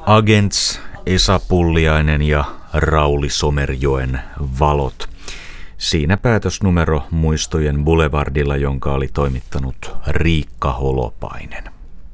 Agents, Esa Pulliainen ja Rauli Somerjoen valot. Siinä päätösnumero Muistojen Boulevardilla, jonka oli toimittanut Riikka Holopainen.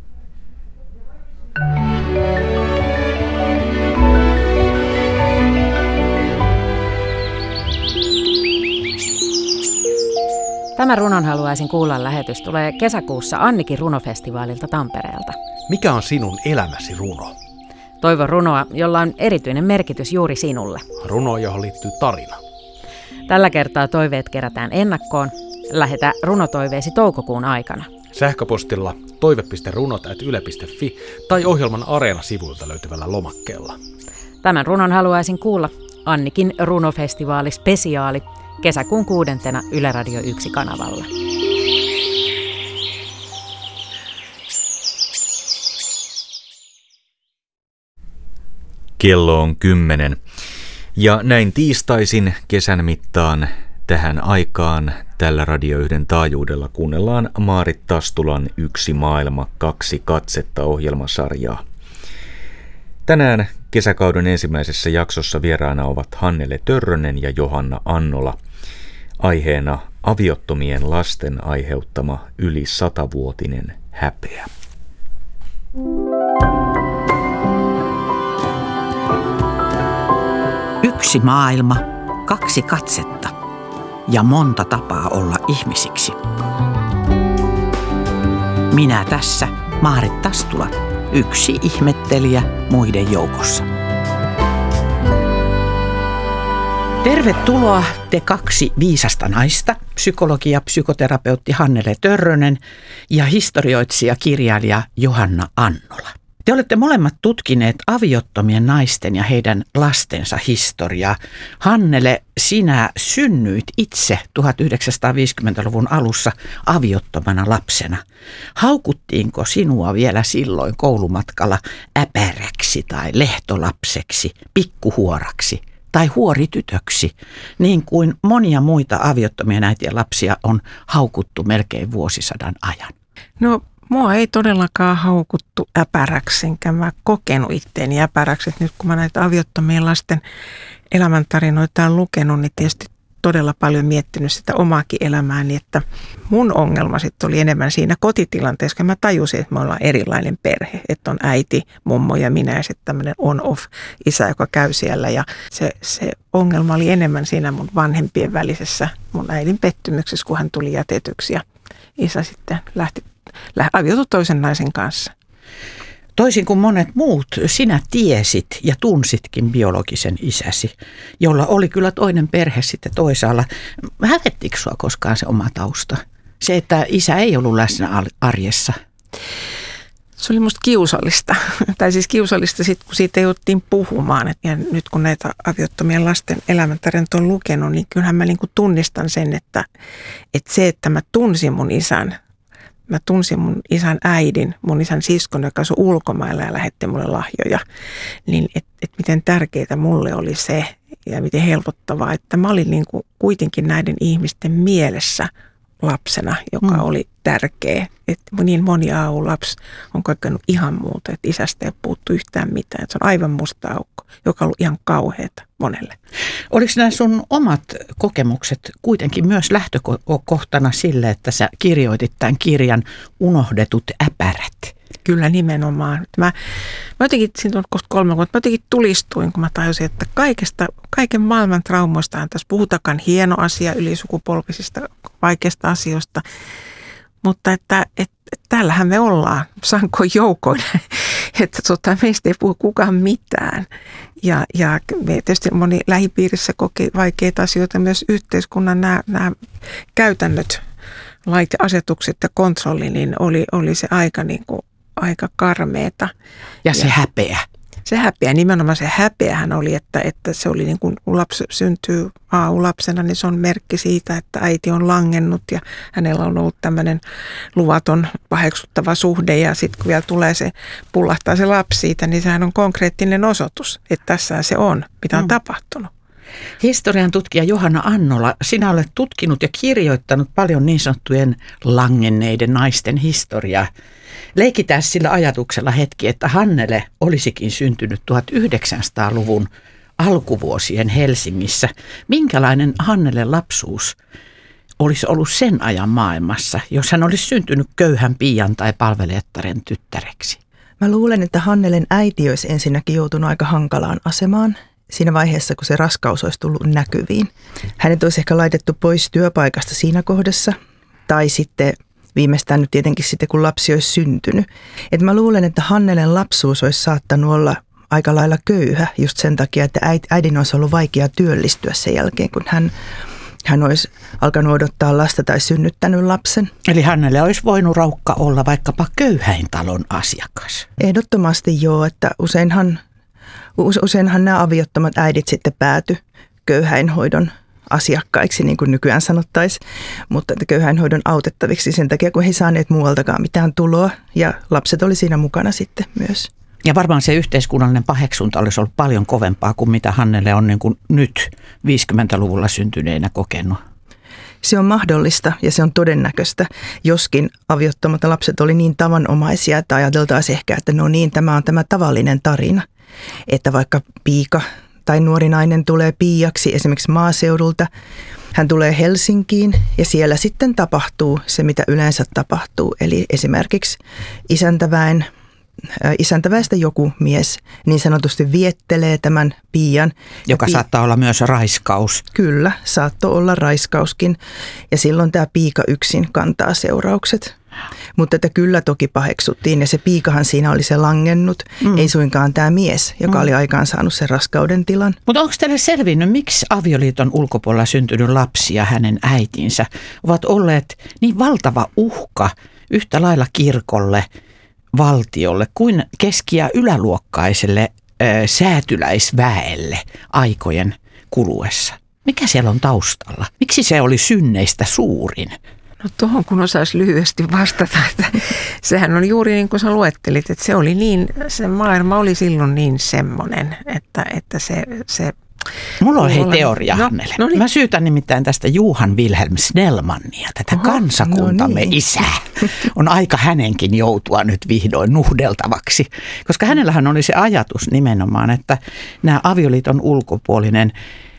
Tämä Runon haluaisin kuulla -lähetys tulee kesäkuussa Annikin runofestivaalilta Tampereelta. Mikä on sinun elämäsi runo? Toivon runoa, jolla on erityinen merkitys juuri sinulle. Runo, johon liittyy tarina. Tällä kertaa toiveet kerätään ennakkoon. Lähetä runotoiveesi toukokuun aikana. Sähköpostilla toive.runot@yle.fi tai ohjelman Areena-sivuilta löytyvällä lomakkeella. Tämän runon haluaisin kuulla Annikin runofestivaali spesiaali kesäkuun 6. Yle Radio 1 -kanavalla. Kello on 10. Ja näin tiistaisin kesän mittaan tähän aikaan tällä Radio 1 taajuudella kuunnellaan Maarit Tastulan Yksi maailma, kaksi katsetta -ohjelmasarjaa. Tänään kesäkauden ensimmäisessä jaksossa vieraana ovat Hannele Törrönen ja Johanna Annola. Aiheena aviottomien lasten aiheuttama yli 100-vuotinen häpeä. Yksi maailma, kaksi katsetta ja monta tapaa olla ihmisiksi. Minä tässä, Maarit Tastula, yksi ihmettelijä muiden joukossa. Tervetuloa te kaksi viisasta naista, psykologi ja psykoterapeutti Hannele Törrönen ja historioitsija kirjailija Johanna Annola. Te olette molemmat tutkineet aviottomien naisten ja heidän lastensa historiaa. Hannele, sinä synnyit itse 1950-luvun alussa aviottomana lapsena. Haukuttiinko sinua vielä silloin koulumatkalla äpäräksi tai lehtolapseksi, pikkuhuoraksi tai huoritytöksi, niin kuin monia muita aviottomien äitien lapsia on haukuttu melkein vuosisadan ajan? No, mua ei todellakaan haukuttu äpäräksi, enkä mä kokenut itteeni äpäräksi. Nyt kun mä näitä aviottomien lasten elämäntarinoita olen lukenut, niin tietysti todella paljon miettinyt sitä omaakin elämääni, että mun ongelma sitten oli enemmän siinä kotitilanteessa, kun mä tajusin, että me ollaan erilainen perhe, että on äiti, mummo ja minä ja sitten tämmöinen on-off isä, joka käy siellä, ja se ongelma oli enemmän siinä mun vanhempien välisessä, mun äidin pettymyksessä, kun hän tuli jätetyksi ja isä sitten aviotui toisen naisen kanssa. Toisin kuin monet muut, sinä tiesit ja tunsitkin biologisen isäsi, jolla oli kyllä toinen perhe sitten toisaalla. Hävettikö sinua koskaan se oma tausta? Se, että isä ei ollut läsnä arjessa. Se oli musta kiusallista. Tai siis kiusallista sitten, kun siitä jouduttiin puhumaan. Ja nyt kun näitä aviottomien lasten elämäntarinoita on lukenut, niin kyllähän mä niin kuin tunnistan sen, että se, että mä tunsin mun isän. Mä tunsin mun isän äidin, mun isän siskon, joka asui ulkomailla ja lähetti mulle lahjoja. Niin et miten tärkeää mulle oli se ja miten helpottavaa, että mä olin niin kuin kuitenkin näiden ihmisten mielessä lapsena, joka oli tärkeä. Että niin moni lapsi on kokenut ihan muuta, että isästä ei puuttu yhtään mitään. Että se on aivan musta aukko, joka on ollut ihan kauheata monelle. Oliko nämä sun omat kokemukset kuitenkin myös lähtökohtana sille, että sä kirjoitit tämän kirjan Unohdetut äpärät? Kyllä nimenomaan. Mä jotenkin, siinä on kohta 3 vuotta, mä jotenkin tulistuin, kun mä tajusin, että kaiken maailman traumoistahan tässä puhutakaan hieno asia ylisukupolvisista vaikeista asioista, mutta että täällähän me ollaan sankoin joukoin, että meistä ei puhu kukaan mitään. Ja me tietysti moni lähipiirissä koki vaikeita asioita, myös yhteiskunnan nämä käytännöt, lait, asetukset ja kontrolli, niin oli se aika karmeeta. Ja se häpeä. Se häpeä, nimenomaan se häpeähän oli, että se oli niin kuin kun lapsi syntyy aulapsena, niin se on merkki siitä, että äiti on langennut ja hänellä on ollut tämmöinen luvaton paheksuttava suhde ja sitten kun vielä tulee pullahtaa se lapsi siitä, niin sehän on konkreettinen osoitus, että tässä se on, mitä on tapahtunut. Historian tutkija Johanna Annola, sinä olet tutkinut ja kirjoittanut paljon niin sanottujen langenneiden naisten historiaa. Leikitään sillä ajatuksella hetki, että Hannele olisikin syntynyt 1900-luvun alkuvuosien Helsingissä. Minkälainen Hannelen lapsuus olisi ollut sen ajan maailmassa, jos hän olisi syntynyt köyhän piian tai palvelettaren tyttäreksi? Mä luulen, että Hannelen äiti olisi ensinnäkin joutunut aika hankalaan asemaan siinä vaiheessa, kun se raskaus olisi tullut näkyviin. Hänet olisi ehkä laitettu pois työpaikasta siinä kohdassa, tai sitten viimeistään nyt tietenkin sitten, kun lapsi olisi syntynyt. Et mä luulen, että Hannelen lapsuus olisi saattanut olla aika lailla köyhä just sen takia, että äidin olisi ollut vaikea työllistyä sen jälkeen, kun hän olisi alkanut odottaa lasta tai synnyttänyt lapsen. Eli Hannele olisi voinut raukka olla vaikkapa köyhäintalon asiakas. Ehdottomasti joo, että useinhan nämä aviottomat äidit sitten pääty köyhäinhoidon asiakkaiksi, niin kuin nykyään sanottaisiin, mutta köyhäinhoidon autettaviksi sen takia, kun he ei saaneet muualtakaan mitään tuloa ja lapset oli siinä mukana sitten myös. Ja varmaan se yhteiskunnallinen paheksunta olisi ollut paljon kovempaa kuin mitä Hannele on niin kuin nyt 50-luvulla syntyneenä kokenut. Se on mahdollista ja se on todennäköistä, joskin aviottomat lapset oli niin tavanomaisia, että ajateltaisiin ehkä, että no niin, tämä on tämä tavallinen tarina, että vaikka piika tai nuori nainen tulee piiaksi esimerkiksi maaseudulta, hän tulee Helsinkiin ja siellä sitten tapahtuu se, mitä yleensä tapahtuu, eli esimerkiksi isäntäväestä joku mies niin sanotusti viettelee tämän piian. Joka saattaa olla myös raiskaus. Kyllä, saattoi olla raiskauskin ja silloin tämä piika yksin kantaa seuraukset. Mutta että kyllä toki paheksuttiin ja se piikahan siinä oli se langennut, ei suinkaan tämä mies, joka oli aikaan saanut sen raskauden tilan. Mutta onko teille selvinnyt, miksi avioliiton ulkopuolella syntynyt lapsi ja hänen äitinsä ovat olleet niin valtava uhka yhtä lailla kirkolle, valtiolle kuin keski- ja yläluokkaiselle säätyläisväelle aikojen kuluessa? Mikä siellä on taustalla? Miksi se oli synneistä suurin? No tuohon kun osaisi lyhyesti vastata, että sehän oli juuri niin kuin sä luettelit, että se maailma oli silloin niin semmoinen, että se Mulla on teoria, Hannele. No niin. Mä syytän nimittäin tästä Johan Wilhelm Snellmania, tätä kansakuntamme isää. On aika hänenkin joutua nyt vihdoin nuhdeltavaksi, koska hänellähän oli se ajatus nimenomaan, että nämä avioliiton ulkopuolinen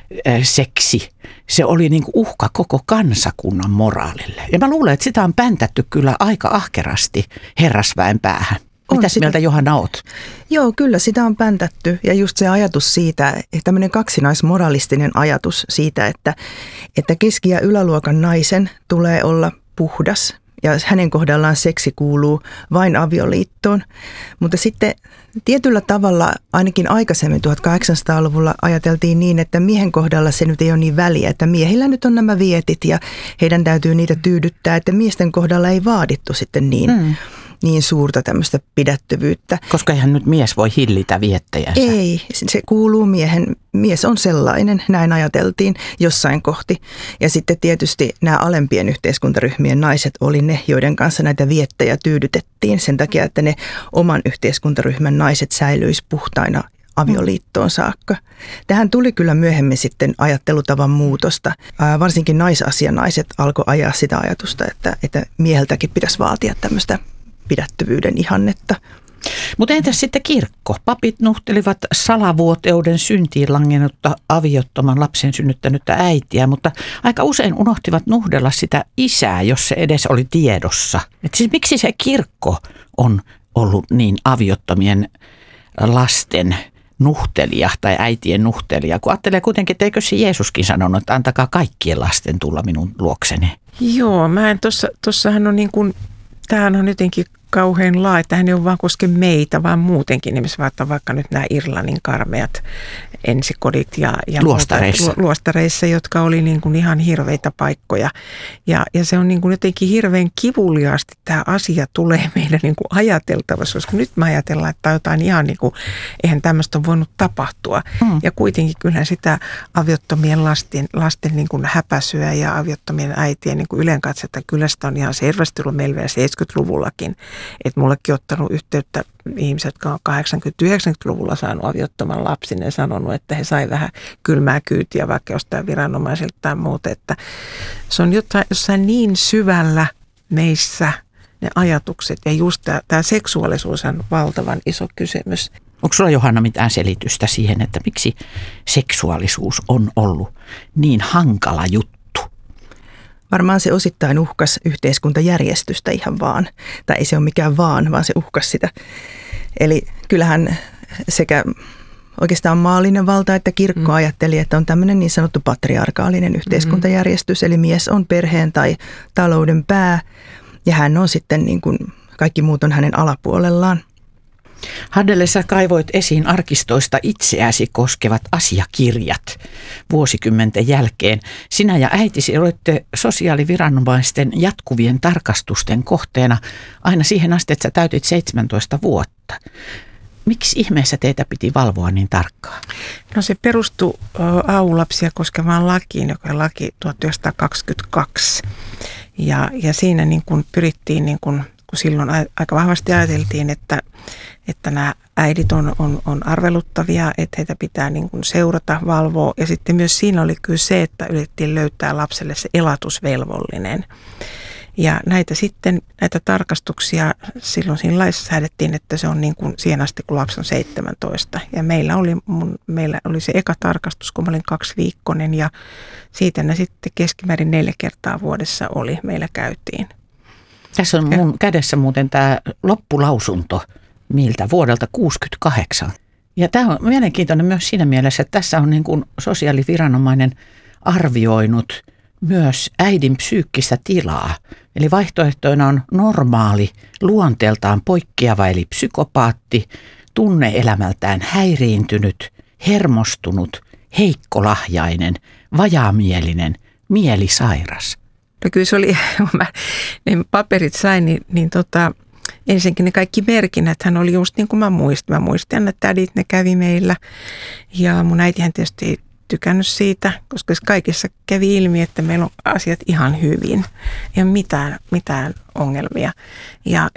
seksi, se oli niin kuin uhka koko kansakunnan moraalille. Ja mä luulen, että sitä on päntätty kyllä aika ahkerasti herrasväen päähän. Mitäs mieltä Johanna oot? Joo, kyllä sitä on päntätty ja just se ajatus siitä, tämmöinen kaksinaismoralistinen ajatus siitä, että keski- ja yläluokan naisen tulee olla puhdas ja hänen kohdallaan seksi kuuluu vain avioliittoon. Mutta sitten tietyllä tavalla ainakin aikaisemmin 1800-luvulla ajateltiin niin, että miehen kohdalla se nyt ei ole niin väliä, että miehillä nyt on nämä vietit ja heidän täytyy niitä tyydyttää, että miesten kohdalla ei vaadittu sitten niin suurta tämmöistä pidättyvyyttä. Koska eihän nyt mies voi hillitä viettejänsä. Ei, se kuuluu mies on sellainen, näin ajateltiin jossain kohti. Ja sitten tietysti nämä alempien yhteiskuntaryhmien naiset oli ne, joiden kanssa näitä viettejä tyydytettiin sen takia, että ne oman yhteiskuntaryhmän naiset säilyisi puhtaina avioliittoon saakka. Tähän tuli kyllä myöhemmin sitten ajattelutavan muutosta. Varsinkin naisasianaiset alkoi ajaa sitä ajatusta, että mieheltäkin pitäisi vaatia tämmöistä pidättyvyyden ihannetta. Mutta entäs sitten kirkko? Papit nuhtelivat salavuoteuden syntiin langennutta aviottoman lapsen synnyttänyttä äitiä, mutta aika usein unohtivat nuhdella sitä isää, jos se edes oli tiedossa. Et siis miksi se kirkko on ollut niin aviottomien lasten nuhtelija tai äitien nuhtelija, kun ajattelee kuitenkin, että eikö se Jeesuskin sanonut, että antakaa kaikkien lasten tulla minun luokseni? Joo, mä en tossahan on niin kuin, tämähän on jotenkin kauhean laaja, että hän ei ole vaan koske meitä, vaan muutenkin. Nimissä vaikka nyt nämä Irlannin karmeat ensikodit ja luostareissa, jotka oli niin kuin ihan hirveitä paikkoja. Ja se on niin kuin jotenkin hirveän kivuliaasti tämä asia tulee meidän niin kuin ajateltavassa, koska nyt me ajatellaan, että jotain ihan niin kuin, eihän tämmöistä ole voinut tapahtua. Ja kuitenkin kyllähän sitä aviottomien lasten niin kuin häpäisyä ja aviottomien äitien niin kuin ylenkatsetta, kyllä sitä on ihan selvästi ollut meillä vielä 70-luvullakin. Että mullekin ottanut yhteyttä ihmiset, jotka on 80-90-luvulla saanut aviottoman lapsen ja sanonut, että he sai vähän kylmää kyytiä vaikka jostain viranomaiselta tai muuta. Että se on jossain niin syvällä meissä ne ajatukset. Ja just tämä seksuaalisuus on valtavan iso kysymys. Onko sulla, Johanna, mitään selitystä siihen, että miksi seksuaalisuus on ollut niin hankala juttu? Varmaan se osittain uhkas yhteiskuntajärjestystä ihan vaan. Tai ei se ole mikään vaan se uhkas sitä. Eli kyllähän sekä oikeastaan maallinen valta että kirkko ajatteli, että on tämmöinen niin sanottu patriarkaalinen yhteiskuntajärjestys. Eli mies on perheen tai talouden pää ja hän on sitten niin kuin kaikki muut on hänen alapuolellaan. Hannele, sä kaivoit esiin arkistoista itseäsi koskevat asiakirjat vuosikymmenten jälkeen. Sinä ja äitisi olette sosiaaliviranomaisten jatkuvien tarkastusten kohteena aina siihen asti, että sä täytit 17 vuotta. Miksi ihmeessä teitä piti valvoa niin tarkkaan? No se perustui AU-lapsia koskevaan lakiin, joka on laki 1922. Ja siinä niin kuin pyrittiin, niin kuin, kun silloin aika vahvasti ajateltiin, että nämä äidit on arveluttavia, että heitä pitää niin kuin seurata, valvoa. Ja sitten myös siinä oli kyllä se, että yritettiin löytää lapselle se elatusvelvollinen. Ja näitä tarkastuksia silloin siinä laissa säädettiin, että se on niin kuin siihen asti, kun lapsi on 17. Ja meillä oli se eka tarkastus, kun mä olin 2-viikkoinen ja siitä ne sitten keskimäärin 4 kertaa vuodessa meillä käytiin. Tässä on mun kädessä muuten tämä loppulausunto miltä vuodelta 1968. Ja tämä on mielenkiintoinen myös siinä mielessä, että tässä on niin kuin sosiaaliviranomainen arvioinut myös äidin psyykkistä tilaa. Eli vaihtoehtoina on normaali, luonteeltaan poikkeava eli psykopaatti, tunneelämältään häiriintynyt, hermostunut, heikkolahjainen, vajaamielinen, mielisairas. No kyllä se oli, kun mä ne paperit sain, niin ensinnäkin ne kaikki merkinnät, hän oli just niin kuin mä muistin. Mä muistin, että tädit ne kävi meillä ja mun äitihän tietysti ei tykännyt siitä, koska kaikissa kävi ilmi, että meillä on asiat ihan hyvin. Ei ole mitään ongelmia ja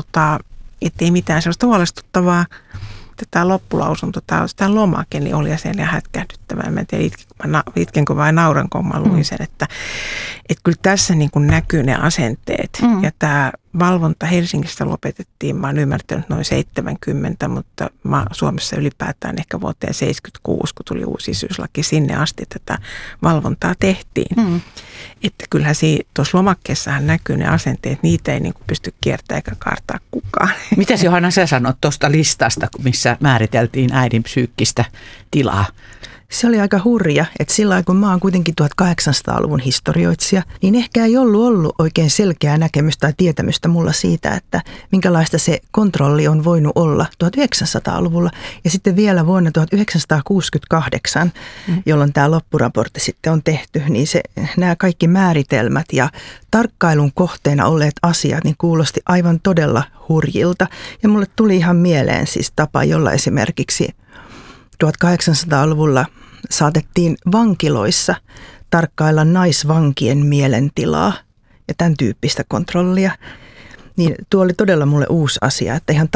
ettei mitään sellaista huolestuttavaa. Tämä loppulausunto, tämä lomake, niin oli sen ja hätkähdyttävää. Mä en tiedä, itkenkö vai nauranko, kun mä luin sen, että kyllä tässä niin kuin näkyy ne asenteet. Ja tämä valvonta Helsingistä lopetettiin, mä oon ymmärtänyt noin 70, mutta Suomessa ylipäätään ehkä vuoteen 76, kun tuli uusi isyyslaki, sinne asti tätä valvontaa tehtiin. Että kyllähän tuossa lomakkeessahan näkyy ne asenteet, niitä ei niin kuin pysty kiertämään eikä kaartaa kukaan. Mitäs Johanna sä sanot tuosta listasta, missä määriteltiin äidin psyykkistä tilaa? Se oli aika hurja, että sillä kun mä oon kuitenkin 1800-luvun historioitsija, niin ehkä ei ollut oikein selkeää näkemystä tai tietämystä mulla siitä, että minkälaista se kontrolli on voinut olla 1900-luvulla. Ja sitten vielä vuonna 1968, jolloin tämä loppuraportti sitten on tehty, niin nämä kaikki määritelmät ja tarkkailun kohteena olleet asiat niin kuulosti aivan todella hurjilta. Ja mulle tuli ihan mieleen siis tapa, jolla esimerkiksi 1800-luvulla saatettiin vankiloissa tarkkailla naisvankien mielentilaa ja tämän tyyppistä kontrollia. Niin tuo oli todella mulle uusi asia, että ihan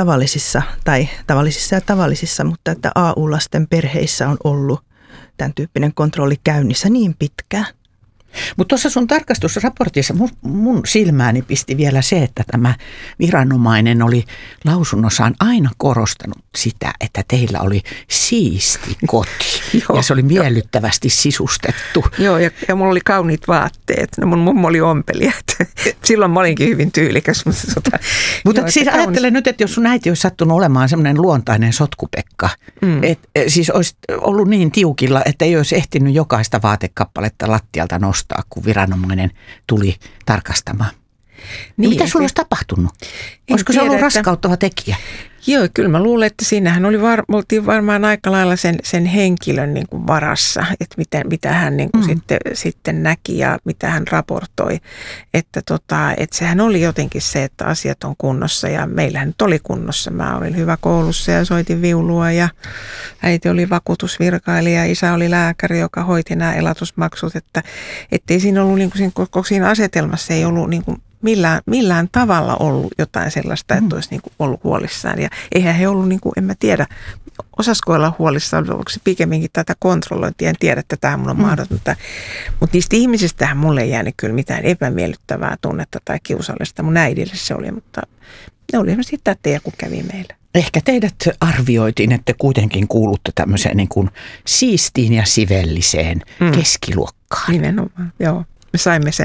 tavallisissa, mutta että AU-lasten perheissä on ollut tämän tyyppinen kontrolli käynnissä niin pitkään. Mutta tuossa sun tarkastusraportissa mun silmääni pisti vielä se, että tämä viranomainen oli lausunnossaan aina korostanut sitä, että teillä oli siisti koti ja se oli miellyttävästi sisustettu. Joo, ja mulla oli kauniit vaatteet. No mun mummo oli ompelija. Silloin mä olinkin hyvin tyylikäs. Mutta siis ajattelen nyt, että jos sun äiti olisi sattunut olemaan semmoinen luontainen sotkupekka, että siis olisi ollut niin tiukilla, että ei olisi ehtinyt jokaista vaatekappaletta lattialta nostaa, kun viranomainen tuli tarkastamaan. Niin, mitä sulla olisi tapahtunut? Olisiko se ollut raskauttava tekijä? Joo, kyllä mä luulen, että siinähän oltiin varmaan aika lailla sen henkilön niin kuin varassa, että mitä hän niin kuin sitten näki ja mitä hän raportoi. Että sehän oli jotenkin se, että asiat on kunnossa ja meillähän nyt oli kunnossa. Mä olin hyvä koulussa ja soitin viulua ja äiti oli vakuutusvirkailija ja isä oli lääkäri, joka hoiti nämä elatusmaksut. Että ei siinä ollut niin kuin siinä asetelmassa ei ollut niin kuin millään tavalla ollut jotain sellaista, että olisi niin kuin ollut huolissaan. Ja eihän he ollut, niin kuin, en mä tiedä, osasko olla huolissaan, onko se pikemminkin tätä kontrollointia, en tiedä, että tämä mun on mahdotonta. Mutta niistä ihmisistähän mulle ei jäänyt kyllä mitään epämiellyttävää tunnetta tai kiusallista. Mun äidille se oli, mutta ne oli esimerkiksi tätejä, kun kävi meillä. Ehkä teidät arvioitiin, että kuitenkin kuulutte tämmöiseen niin kuin siistiin ja sivelliseen keskiluokkaan. Nimenomaan, joo. Me saimme sen